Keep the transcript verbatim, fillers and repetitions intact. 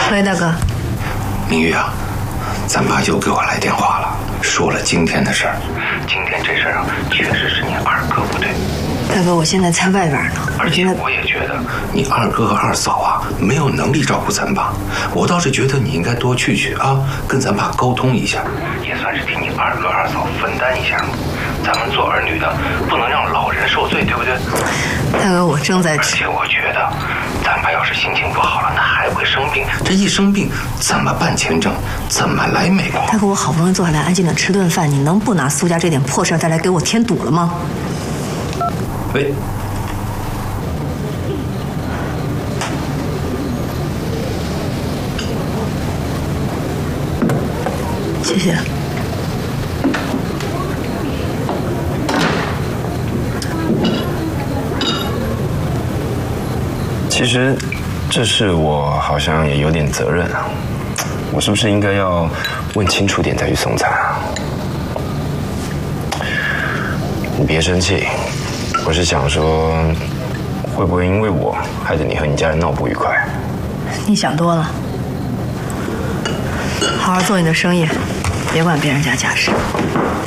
喂，大哥。 明玉啊，咱爸又给我来电话了，说了今天的事儿。今天这事儿啊，确实是你二哥不对。 大哥，我现在在外边呢， 而且我也觉得你二哥和二嫂啊没有能力照顾咱爸，我倒是觉得你应该多去去啊，跟咱爸沟通一下，也算是替你二哥二嫂分担一下嘛。咱们做儿女的不能让老人受罪，对不对？ 大哥，我正在。 而且我觉得，咱爸要是心情不好了，那还会生病，这一生病怎么办签证？怎么来美国？ 大哥，我好不容易坐下来安静的吃顿饭，你能不拿苏家这点破事再来给我添堵了吗？ 喂。 谢谢。 其实，这事我好像也有点责任啊。我是不是应该要问清楚点再去送餐啊？你别生气，我是想说，会不会因为我害得你和你家人闹不愉快？ 你想多了，好好做你的生意，别管别人家家事。